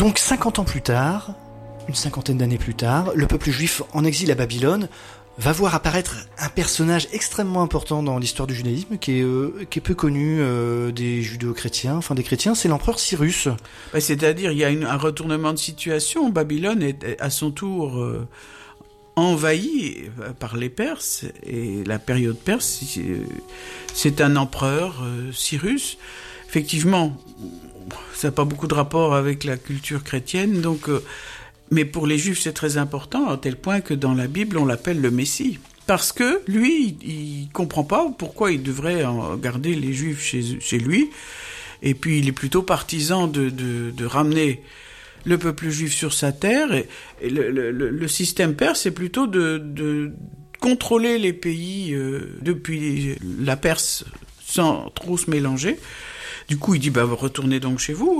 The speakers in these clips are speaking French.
Donc 50 ans plus tard, une cinquantaine d'années plus tard, le peuple juif en exil à Babylone va voir apparaître un personnage extrêmement important dans l'histoire du judaïsme qui est peu connu des judéo-chrétiens, enfin des chrétiens, c'est l'empereur Cyrus. C'est-à-dire, il y a un retournement de situation. Babylone est à son tour envahie par les Perses, et la période perse, c'est un empereur, Cyrus. Effectivement, ça n'a pas beaucoup de rapport avec la culture chrétienne, donc... mais pour les Juifs, c'est très important, à tel point que dans la Bible, on l'appelle le Messie. Parce que lui, il comprend pas pourquoi il devrait garder les Juifs chez lui. Et puis, il est plutôt partisan de ramener le peuple juif sur sa terre. Et le système perse, c'est plutôt de contrôler les pays depuis la Perse sans trop se mélanger. Du coup, il dit, retournez donc chez vous.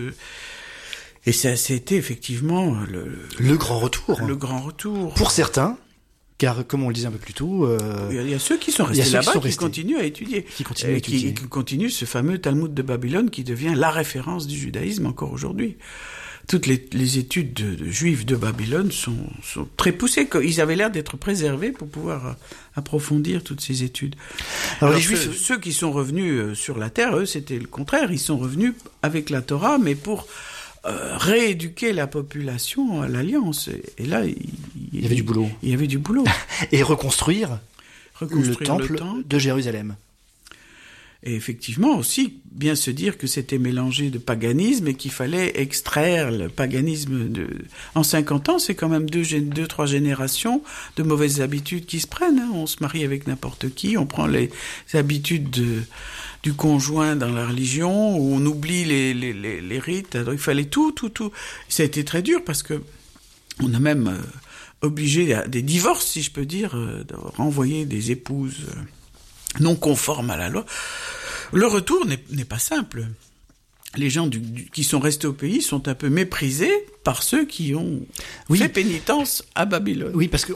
Et c'était effectivement le grand retour. Le grand retour. Pour certains, car comme on le disait un peu plus tôt... il y a ceux qui sont restés là-bas, qui continuent à étudier. Qui continuent ce fameux Talmud de Babylone qui devient la référence du judaïsme encore aujourd'hui. Toutes les études de juifs de Babylone sont très poussées. Ils avaient l'air d'être préservés pour pouvoir approfondir toutes ces études. Alors les Juifs, ceux qui sont revenus sur la terre, eux, c'était le contraire. Ils sont revenus avec la Torah, mais pour... rééduquer la population à l'Alliance. Et là, il y avait du boulot. Il y avait du boulot. Et reconstruire le temple de Jérusalem. Et effectivement aussi, bien se dire que c'était mélangé de paganisme et qu'il fallait extraire le paganisme En 50 ans, c'est quand même 2-3 générations de mauvaises habitudes qui se prennent. Hein. On se marie avec n'importe qui, on prend les habitudes du conjoint dans la religion, où on oublie les rites. Alors, il fallait tout. Ça a été très dur parce que on a même obligé à des divorces, si je peux dire, de renvoyer des épouses non conformes à la loi. Le retour n'est pas simple. Les gens qui sont restés au pays sont un peu méprisés par ceux qui ont fait pénitence à Babylone. Oui, parce que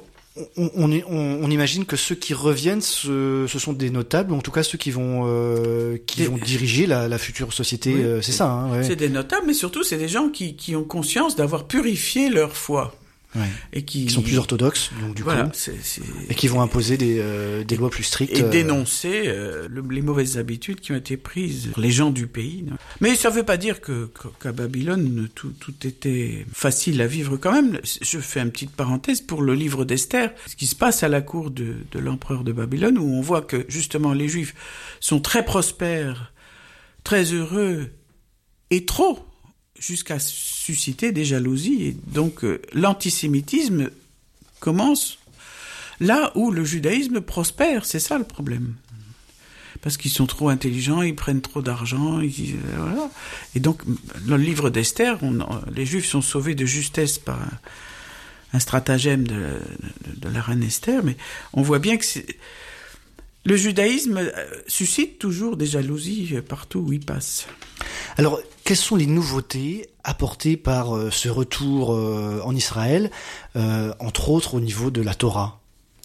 on imagine que ceux qui reviennent, ce sont des notables, ou en tout cas ceux qui vont diriger la future société. Oui, c'est ça. Hein, ouais. C'est des notables, mais surtout c'est des gens qui ont conscience d'avoir purifié leur foi. Ouais. Et qui sont plus orthodoxes, donc du coup, et qui vont imposer des lois plus strictes et dénoncer les mauvaises habitudes qui ont été prises par les gens du pays. Mais ça ne veut pas dire qu'à Babylone tout était facile à vivre quand même. Je fais une petite parenthèse pour le livre d'Esther, ce qui se passe à la cour de l'empereur de Babylone, où on voit que justement les Juifs sont très prospères, très heureux et trop, jusqu'à susciter des jalousies. Et donc l'antisémitisme commence là où le judaïsme prospère. C'est ça le problème. Parce qu'ils sont trop intelligents, ils prennent trop d'argent. Voilà. Et donc, dans le livre d'Esther, les Juifs sont sauvés de justesse par un stratagème de la reine Esther. Mais on voit bien que le judaïsme suscite toujours des jalousies partout où il passe. Alors, quelles sont les nouveautés apportées par ce retour en Israël, entre autres au niveau de la Torah ?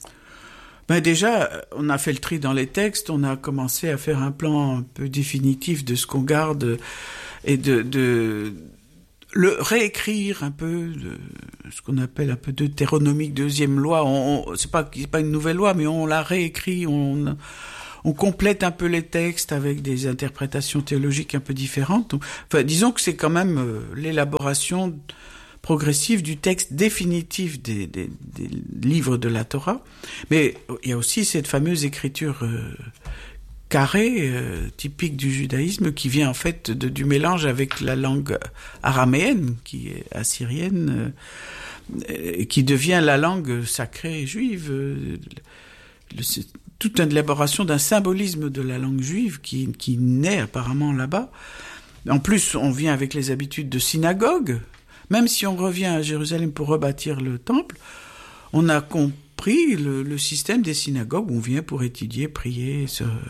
Déjà, on a fait le tri dans les textes, on a commencé à faire un plan un peu définitif de ce qu'on garde et de le réécrire un peu, ce qu'on appelle un peu deutéronomique, deuxième loi. C'est pas une nouvelle loi, mais on l'a réécrit, on complète un peu les textes avec des interprétations théologiques un peu différentes. Enfin, disons que c'est quand même l'élaboration progressive du texte définitif des livres de la Torah. Mais il y a aussi cette fameuse écriture carrée, typique du judaïsme, qui vient en fait du mélange avec la langue araméenne, qui est assyrienne, qui devient la langue sacrée juive. Toute une élaboration d'un symbolisme de la langue juive qui naît apparemment là-bas. En plus, on vient avec les habitudes de synagogue. Même si on revient à Jérusalem pour rebâtir le temple, on a compris le système des synagogues où on vient pour étudier, prier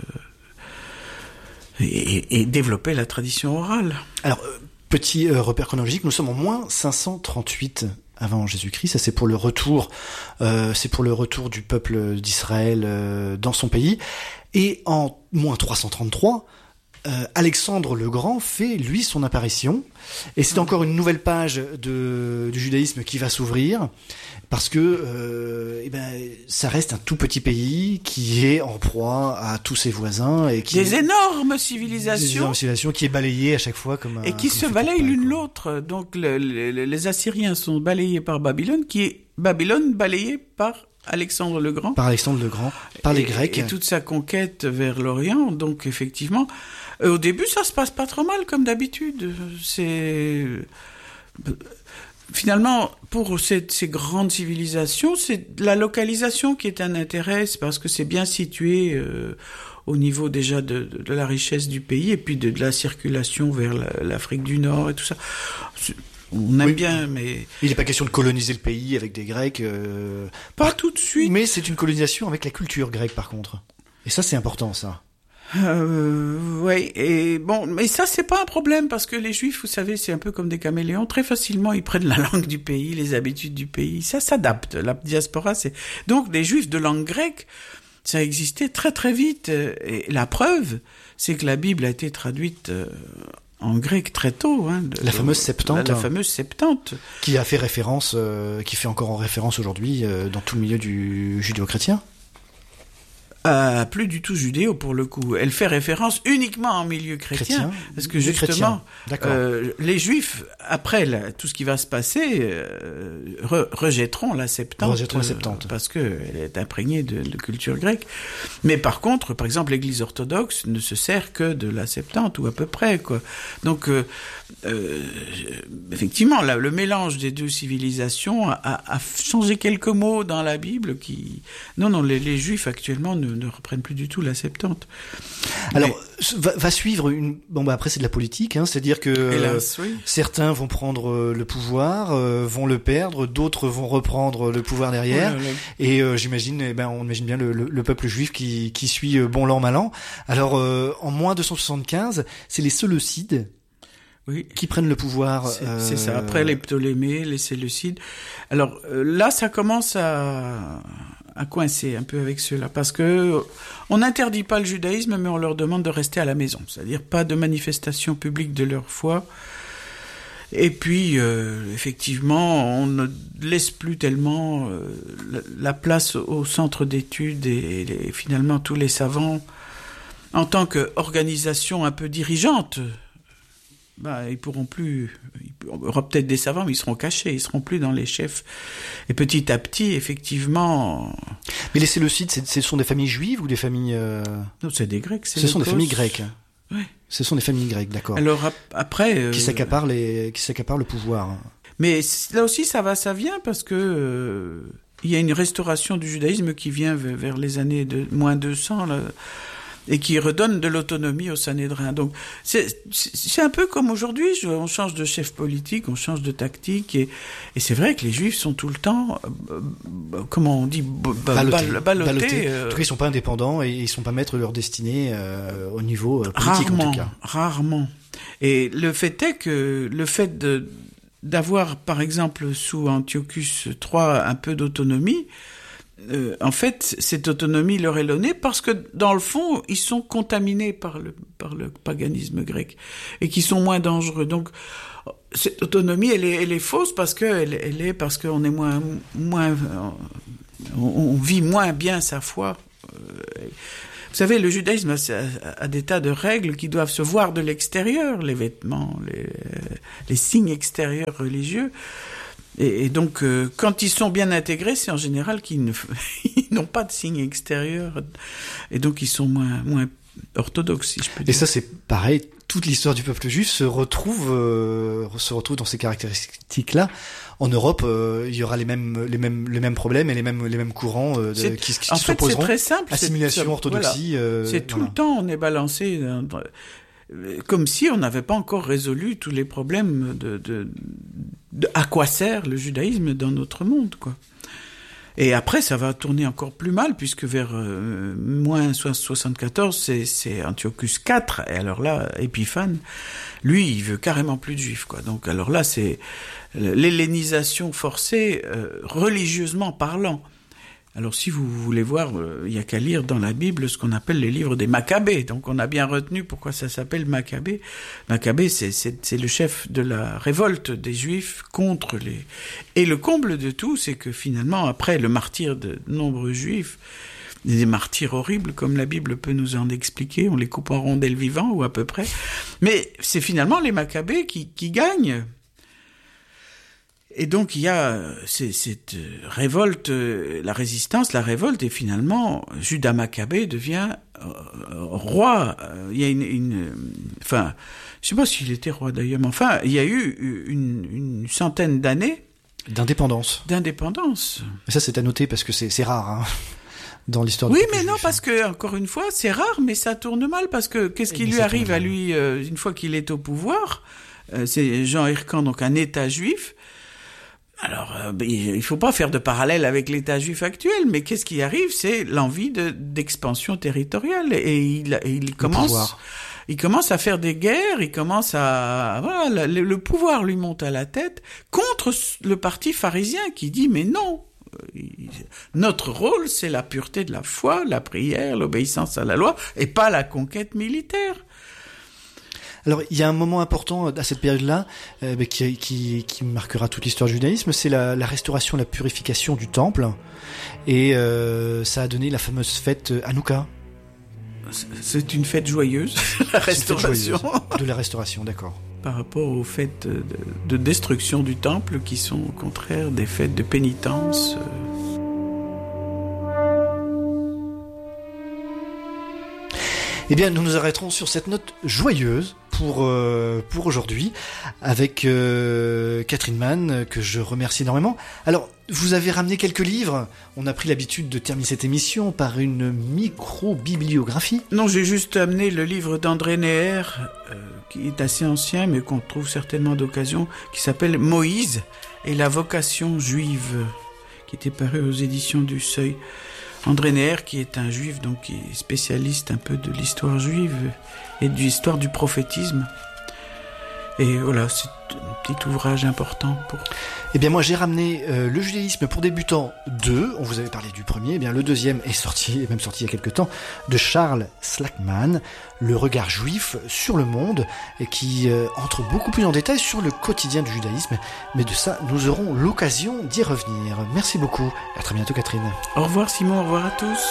et développer la tradition orale. Alors, petit repère chronologique, nous sommes en moins 538 avant Jésus-Christ. Ça, c'est pour le retour du peuple d'Israël dans son pays. Et en moins 333, Alexandre le Grand fait, lui, son apparition. Et c'est encore une nouvelle page du judaïsme qui va s'ouvrir, parce que ça reste un tout petit pays qui est en proie à tous ses voisins. Et qui des énormes civilisations. Des énormes civilisations qui est balayée à chaque fois comme un... Et qui se balayent l'une l'autre. Donc les Assyriens sont balayés par Babylone, qui est Babylone balayée par Alexandre le Grand. Par Alexandre le Grand, par les Grecs. Et toute sa conquête vers l'Orient. Donc effectivement, au début ça se passe pas trop mal comme d'habitude. Finalement, pour ces grandes civilisations, c'est la localisation qui est un intérêt, c'est parce que c'est bien situé au niveau déjà de la richesse du pays et puis de la circulation vers l'Afrique du Nord et tout ça. On aime bien, mais... Il n'est pas question de coloniser le pays avec des Grecs. Pas tout de suite. Mais c'est une colonisation avec la culture grecque, par contre. Et ça, c'est important, ça. Oui, et bon, mais ça, c'est pas un problème, parce que les Juifs, vous savez, c'est un peu comme des caméléons. Très facilement, ils prennent la langue du pays, les habitudes du pays. Ça s'adapte. La diaspora, c'est... Donc, les Juifs de langue grecque, ça a existé très très vite. Et la preuve, c'est que la Bible a été traduite... en grec très tôt, la fameuse Septante, la fameuse Septante, qui a fait référence, qui fait encore en référence aujourd'hui dans tout le milieu du judéo-chrétien. Plus du tout judéo pour le coup. Elle fait référence uniquement en milieu chrétien parce que justement, les Juifs après tout ce qui va se passer rejetteront la Septante, parce que elle est imprégnée de culture grecque. Mais par contre, par exemple, l'Église orthodoxe ne se sert que de la Septante ou à peu près quoi. Donc effectivement, le mélange des deux civilisations a changé quelques mots dans la Bible qui... Non, les Juifs actuellement ne reprennent plus du tout la Septante. Alors, va suivre une... Bon, après, c'est de la politique, c'est-à-dire que hélas, oui. Certains vont prendre le pouvoir, vont le perdre, d'autres vont reprendre le pouvoir derrière, et j'imagine, on imagine bien le peuple juif qui suit bon l'an, mal an. Alors, en moins 275, c'est les Séleucides qui prennent le pouvoir. C'est ça, après les Ptolémées, les Séleucides. Alors là, ça commence à coincer un peu avec ceux-là, parce que on n'interdit pas le judaïsme, mais on leur demande de rester à la maison, c'est-à-dire pas de manifestation publique de leur foi. Et puis, effectivement, on ne laisse plus tellement la place au centre d'études et finalement tous les savants, en tant qu'organisation un peu dirigeante, ils pourront plus, il y aura peut-être des savants, mais ils seront cachés, ils seront plus dans les chefs. Et petit à petit, effectivement... Mais les Séleucides, ce sont des familles juives ou des familles... Non, c'est des Grecs. Ce sont des familles grecques. Oui. Ce sont des familles grecques, d'accord. Alors après... Qui s'accaparent le pouvoir. Mais là aussi, ça vient parce que il y a une restauration du judaïsme qui vient vers les années de moins 200, là, et qui redonne de l'autonomie au Sanhédrin. Donc c'est un peu comme aujourd'hui, on change de chef politique, on change de tactique, et c'est vrai que les Juifs sont tout le temps, comment on dit, ballottés. En tout cas, ils sont pas indépendants et ils sont pas maîtres de leur destinée au niveau politique, en tout cas. Rarement. Et le fait est que d'avoir, par exemple, sous Antiochus III, un peu d'autonomie, en fait, cette autonomie leur est donnée parce que, dans le fond, ils sont contaminés par le paganisme grec et qui sont moins dangereux. Donc, cette autonomie, elle est fausse parce qu'on est moins, on vit moins bien sa foi. Vous savez, le judaïsme a des tas de règles qui doivent se voir de l'extérieur, les vêtements, les signes extérieurs religieux. Et donc, quand ils sont bien intégrés, c'est en général qu'ils n'ont pas de signes extérieurs. Et donc, ils sont moins orthodoxes, si je peux dire. Et ça, c'est pareil. Toute l'histoire du peuple juif se retrouve dans ces caractéristiques-là. En Europe, il y aura les mêmes problèmes et les mêmes courants qui s'opposeront. En fait, c'est très simple. Assimilation, orthodoxie. Voilà. C'est tout le temps, on est balancé comme si on n'avait pas encore résolu tous les problèmes de à quoi sert le judaïsme dans notre monde, quoi. Et après, ça va tourner encore plus mal, puisque vers moins 74, c'est Antiochus IV, et alors là, Épiphane, lui, il veut carrément plus de juifs, quoi. Donc, alors là, c'est l'hellénisation forcée, religieusement parlant. Alors si vous voulez voir, il y a qu'à lire dans la Bible ce qu'on appelle les livres des Maccabées. Donc on a bien retenu pourquoi ça s'appelle Maccabée. Maccabée, c'est le chef de la révolte des Juifs contre les... Et le comble de tout, c'est que finalement, après le martyre de nombreux Juifs, des martyrs horribles, comme la Bible peut nous en expliquer, on les coupe en rondelles vivants, ou à peu près, mais c'est finalement les Maccabées qui gagnent. Et donc il y a cette révolte, la résistance, la révolte, et finalement Judas Maccabée devient roi. Il y a enfin, je sais pas s'il était roi d'ailleurs, mais enfin, il y a eu une centaine d'années d'indépendance. Mais ça, c'est à noter parce que c'est rare, hein, dans l'histoire. Oui, mais non, parce que encore une fois, c'est rare, mais ça tourne mal parce que qu'est-ce qui lui arrive à lui une fois qu'il est au pouvoir? C'est Jean Hircan, donc un État juif. Alors, il faut pas faire de parallèle avec l'État juif actuel, mais qu'est-ce qui arrive? C'est l'envie d'expansion territoriale, et il commence à faire des guerres, voilà, le pouvoir lui monte à la tête contre le parti pharisien qui dit mais non, notre rôle c'est la pureté de la foi, la prière, l'obéissance à la loi, et pas la conquête militaire. Alors, il y a un moment important à cette période-là qui marquera toute l'histoire du judaïsme, c'est la restauration, la purification du temple, et ça a donné la fameuse fête Hanouka. C'est une fête joyeuse, la restauration. De la restauration, d'accord. Par rapport aux fêtes de destruction du temple, qui sont au contraire des fêtes de pénitence. Eh bien, nous nous arrêterons sur cette note joyeuse pour aujourd'hui avec Catherine Mann, que je remercie énormément. Alors, vous avez ramené quelques livres. On a pris l'habitude de terminer cette émission par une micro-bibliographie. Non, j'ai juste amené le livre d'André Neher, qui est assez ancien, mais qu'on trouve certainement d'occasion, qui s'appelle Moïse et la vocation juive, qui était paru aux éditions du Seuil. André Neher, qui est un juif, donc qui est spécialiste un peu de l'histoire juive et de l'histoire du prophétisme. Et voilà, c'est un petit ouvrage important pour... Eh bien, moi, j'ai ramené le judaïsme pour débutants 2. On vous avait parlé du premier. Eh bien, le deuxième est sorti il y a quelque temps, de Charles Slackman, Le regard juif sur le monde, et qui entre beaucoup plus en détail sur le quotidien du judaïsme. Mais de ça, nous aurons l'occasion d'y revenir. Merci beaucoup. À très bientôt, Catherine. Au revoir, Simon. Au revoir à tous.